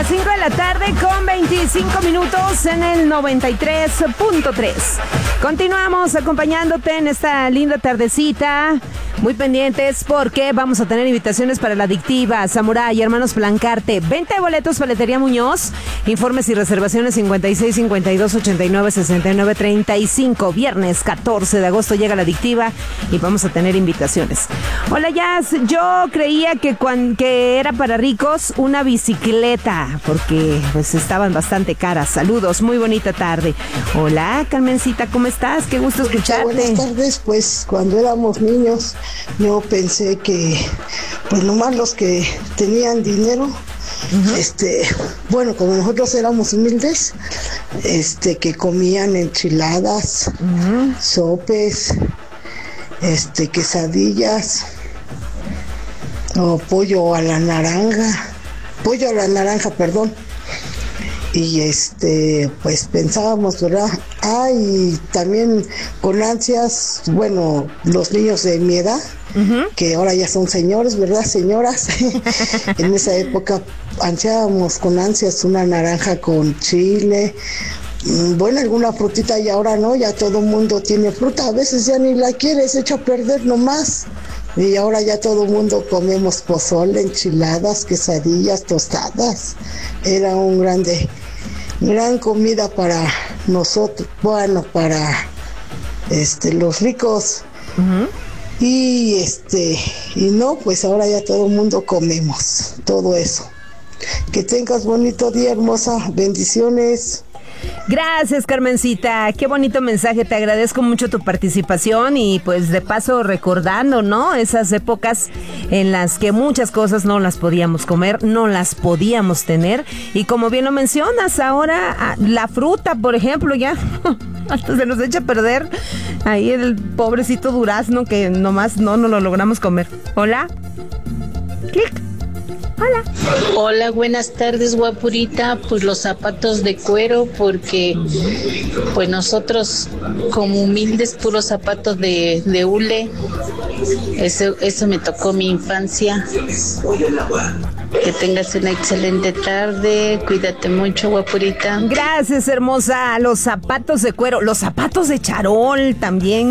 Las 5 de la tarde con 25 minutos en el 93.3. Continuamos acompañándote en esta linda tardecita. Muy pendientes porque vamos a tener invitaciones para La Adictiva, Samurai, Hermanos Plancarte, venta de boletos, Paletería Muñoz. Informes y reservaciones 56 52 89 69 35. Viernes 14 de agosto llega La Adictiva y vamos a tener invitaciones. Hola Jazz, yo creía que era para ricos una bicicleta porque pues estaban bastante caras. Saludos, muy bonita tarde. Hola Carmencita, ¿cómo estás? Qué gusto escucharte. Buenas tardes, pues cuando éramos niños yo pensé que pues nomás los que tenían dinero, bueno, como nosotros éramos humildes, que comían enchiladas, sopes, quesadillas o pollo a la naranja, perdón. Y pues pensábamos, ¿verdad? Y también con ansias, bueno, los niños de mi edad, que ahora ya son señores, ¿verdad? Señoras, en esa época ansiábamos con ansias una naranja con chile, bueno, alguna frutita, y ahora no, ya todo el mundo tiene fruta, a veces ya ni la quiere, se echa a perder nomás. Y ahora ya todo el mundo comemos pozole, enchiladas, quesadillas, tostadas. Era gran comida para nosotros, bueno, para los ricos. Y no, pues ahora ya todo el mundo comemos todo eso. Que tengas bonito día, hermosa. Bendiciones. Gracias, Carmencita, qué bonito mensaje, te agradezco mucho tu participación y pues de paso recordando, ¿no? Esas épocas en las que muchas cosas no las podíamos comer, no las podíamos tener y como bien lo mencionas, ahora la fruta, por ejemplo, ya hasta se nos echa a perder ahí el pobrecito durazno que nomás no lo logramos comer. Hola, clic. Hola. Hola, buenas tardes, guapurita. Pues los zapatos de cuero, porque pues nosotros como humildes puros zapatos de hule. Eso me tocó mi infancia. Que tengas una excelente tarde, cuídate mucho, guapurita. Gracias, hermosa. Los zapatos de cuero, los zapatos de charol también.